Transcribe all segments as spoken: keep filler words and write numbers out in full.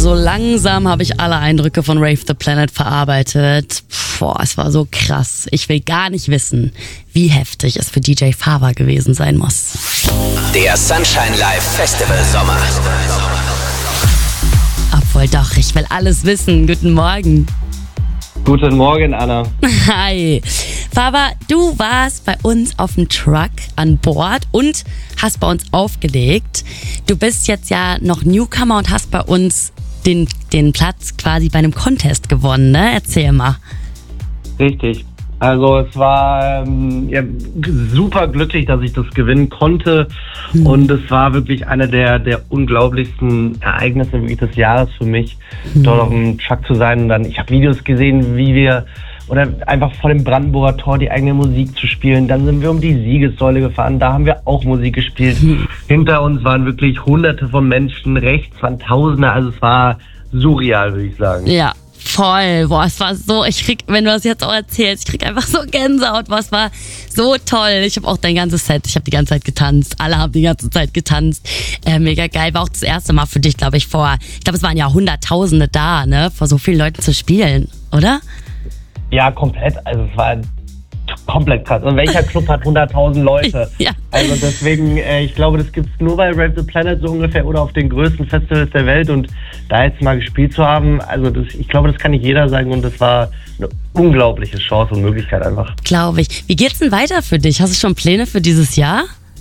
so langsam habe ich alle Eindrücke von Rave the Planet verarbeitet. Boah, es war so krass. Ich will gar nicht wissen, wie heftig es für D J Fava gewesen sein muss. Der Sunshine Live Festival Sommer. Obwohl doch, ich will alles wissen. Guten Morgen. Guten Morgen, Anna. Hi. Fava, du warst bei uns auf dem Truck an Bord und hast bei uns aufgelegt. Du bist jetzt ja noch Newcomer und hast bei uns den, den Platz quasi bei einem Contest gewonnen, ne? Erzähl mal. Richtig. Also es war ähm, ja, super glücklich, dass ich das gewinnen konnte. Mhm. Und es war wirklich eine der, der unglaublichsten Ereignisse wirklich des Jahres für mich, mhm. dort auf dem Truck zu sein. Und dann, ich habe Videos gesehen, wie wir, oder einfach vor dem Brandenburger Tor die eigene Musik zu spielen. Dann sind wir um die Siegessäule gefahren, da haben wir auch Musik gespielt. Mhm. Hinter uns waren wirklich hunderte von Menschen, rechts waren Tausende. Also es war surreal, würde ich sagen. Ja. Voll, boah, es war so, ich krieg, wenn du das jetzt auch erzählst, ich krieg einfach so Gänsehaut, boah, es war so toll. Ich habe auch dein ganzes Set, ich habe die ganze Zeit getanzt, alle haben die ganze Zeit getanzt, äh, mega geil, war auch das erste Mal für dich, glaube ich, vor, ich glaube, es waren ja Hunderttausende da, ne, vor so vielen Leuten zu spielen, oder? Ja, komplett, also es war komplett krass. Und welcher Club hat hunderttausend Leute? Ja. Also deswegen, äh, ich glaube, das gibt's nur bei Rave the Planet so ungefähr oder auf den größten Festivals der Welt. Und da jetzt mal gespielt zu haben, also das, ich glaube, das kann nicht jeder sagen. Und das war eine unglaubliche Chance und Möglichkeit einfach. Glaube ich. Wie geht's denn weiter für dich? Hast du schon Pläne für dieses Jahr?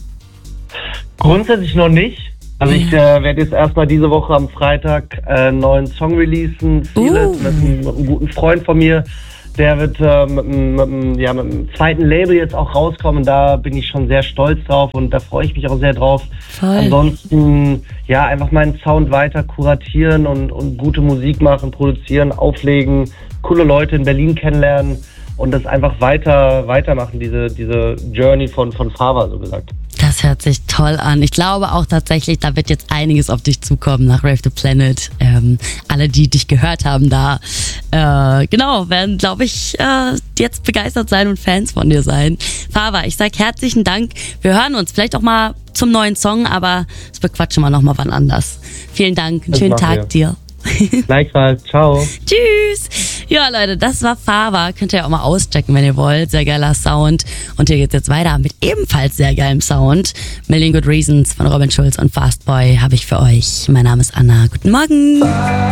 Grundsätzlich noch nicht. Also ich äh, werde jetzt erstmal diese Woche am Freitag äh, einen neuen Song releasen. Vieles uh. mit, einem, mit einem guten Freund von mir. Der wird äh, mit, mit, ja, mit einem zweiten Label jetzt auch rauskommen. Da bin ich schon sehr stolz drauf und da freue ich mich auch sehr drauf. Voll. Ansonsten, ja, einfach meinen Sound weiter kuratieren und, und gute Musik machen, produzieren, auflegen, coole Leute in Berlin kennenlernen und das einfach weiter weitermachen, diese, diese Journey von, von Fava, so gesagt. Das hört sich toll an. Ich glaube auch tatsächlich, da wird jetzt einiges auf dich zukommen nach Rave the Planet. Ähm, alle, die dich gehört haben da, äh, genau, werden, glaube ich, äh, jetzt begeistert sein und Fans von dir sein. Fava, ich sag herzlichen Dank. Wir hören uns vielleicht auch mal zum neuen Song, aber das bequatschen wir noch mal wann anders. Vielen Dank, einen das schönen Tag wir. dir. Gleichfalls, ciao. Tschüss. Ja, Leute, das war Fava. Könnt ihr auch mal auschecken, wenn ihr wollt. Sehr geiler Sound. Und hier geht's jetzt weiter mit ebenfalls sehr geilem Sound. Million Good Reasons von Robin Schulz und Fastboy habe ich für euch. Mein Name ist Anna. Guten Morgen.